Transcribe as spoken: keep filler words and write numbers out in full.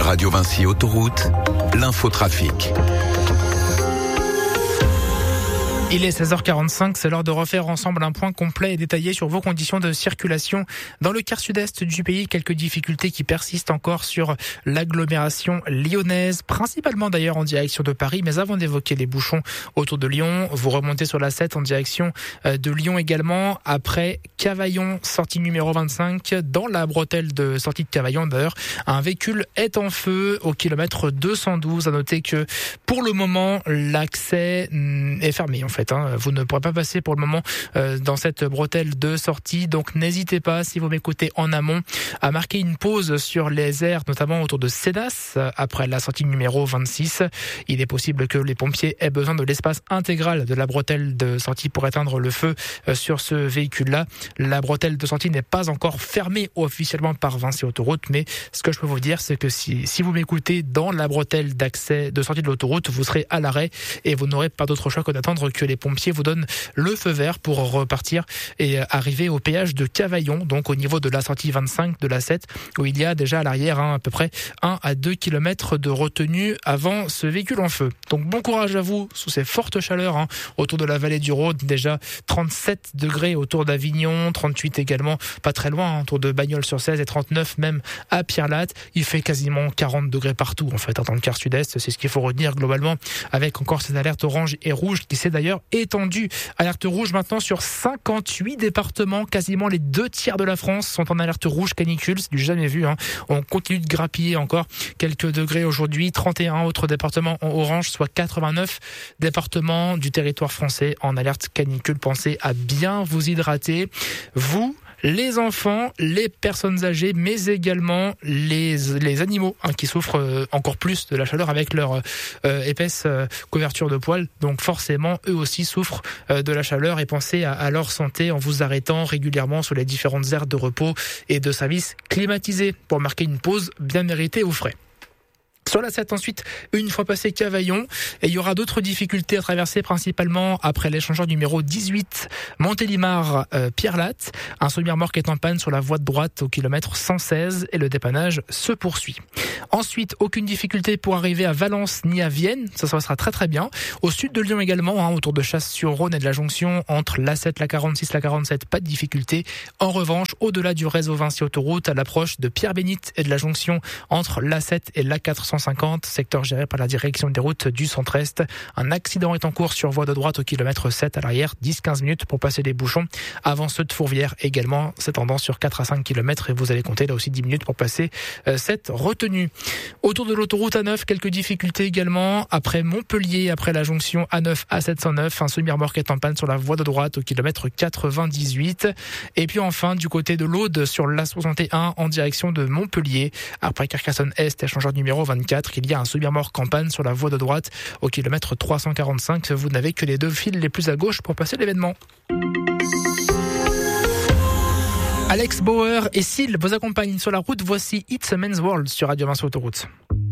Radio Vinci Autoroute, l'infotrafic. Il est seize heures quarante-cinq, c'est l'heure de refaire ensemble un point complet et détaillé sur vos conditions de circulation. Dans le quart sud-est du pays, quelques difficultés qui persistent encore sur l'agglomération lyonnaise, principalement d'ailleurs en direction de Paris. Mais avant d'évoquer les bouchons autour de Lyon, vous remontez sur la sept en direction de Lyon également. Après Cavaillon, sortie numéro vingt-cinq, dans la bretelle de sortie de Cavaillon d'ailleurs, un véhicule est en feu au kilomètre deux cent douze. À noter que pour le moment, l'accès est fermé en fait. Vous ne pourrez pas passer pour le moment euh, dans cette bretelle de sortie. Donc n'hésitez pas, si vous m'écoutez en amont, à marquer une pause sur les aires, notamment autour de Cédas, après la sortie numéro vingt-six. Il est possible que les pompiers aient besoin de l'espace intégral de la bretelle de sortie pour éteindre le feu euh, sur ce véhicule-là. La bretelle de sortie n'est pas encore fermée officiellement par Vinci Autoroute, mais ce que je peux vous dire, c'est que si, si vous m'écoutez dans la bretelle d'accès de sortie de l'autoroute, vous serez à l'arrêt et vous n'aurez pas d'autre choix que d'attendre que les pompiers vous donnent le feu vert pour repartir et arriver au péage de Cavaillon, donc au niveau de la sortie vingt-cinq de la sept, où il y a déjà à l'arrière hein, à peu près un à deux kilomètres de retenue avant ce véhicule en feu. Donc bon courage à vous sous ces fortes chaleurs hein, autour de la vallée du Rhône, déjà trente-sept degrés autour d'Avignon, trente-huit également pas très loin hein, autour de Bagnols-sur-Cèze et trente-neuf même à Pierre-Latte. Il fait quasiment quarante degrés partout en fait hein, dans le quart sud-est, c'est ce qu'il faut retenir globalement, avec encore ces alertes orange et rouge qui s'est d'ailleurs étendue. Alerte rouge maintenant sur cinquante-huit départements, quasiment les deux tiers de la France sont en alerte rouge canicule, c'est du jamais vu hein. On continue de grappiller encore quelques degrés aujourd'hui, trente et un autres départements en orange, soit quatre-vingt-neuf départements du territoire français en alerte canicule. Pensez à bien vous hydrater, vous, les enfants, les personnes âgées, mais également les, les animaux hein, qui souffrent euh, encore plus de la chaleur avec leur euh, épaisse euh, couverture de poils. Donc forcément, eux aussi souffrent euh, de la chaleur, et pensez à, à leur santé en vous arrêtant régulièrement sur les différentes aires de repos et de services climatisés pour marquer une pause bien méritée au frais. Sur la sept ensuite, une fois passé Cavaillon, et il y aura d'autres difficultés à traverser, principalement après l'échangeur numéro dix-huit, Montélimar, euh, Pierre-Latte. Un semi-remorque est en panne sur la voie de droite au kilomètre cent seize et le dépannage se poursuit. Ensuite, aucune difficulté pour arriver à Valence ni à Vienne, ça, ça sera très très bien. Au sud de Lyon également, hein, autour de Chasse-sur-Rhône et de la jonction entre l'A sept, la quarante-six, la quarante-sept, pas de difficulté. En revanche, au-delà du réseau Vinci Autoroute, à l'approche de Pierre-Bénite et de la jonction entre l'A sept et l'A quatre cent cinquante, secteur géré par la direction des routes du centre-est. Un accident est en cours sur voie de droite au kilomètre sept à l'arrière, dix à quinze minutes pour passer les bouchons. Avant ceux de Fourvière également, s'étendant sur quatre à cinq kilomètres, et vous allez compter là aussi dix minutes pour passer euh, cette retenue. Autour de l'autoroute A neuf, quelques difficultés également. Après Montpellier, après la jonction A neuf A sept cent neuf, un semi-remorque est en panne sur la voie de droite au kilomètre quatre-vingt-dix-huit. Et puis enfin, du côté de l'Aude, sur l'A soixante et un en direction de Montpellier, après Carcassonne-Est, échangeur numéro vingt-quatre, il y a un semi-remorque en panne sur la voie de droite au kilomètre trois cent quarante-cinq. Vous n'avez que les deux fils les plus à gauche pour passer l'événement. Alex Bauer et Syl vous accompagnent sur la route. Voici It's a Men's World sur Radio Vinci Autoroute.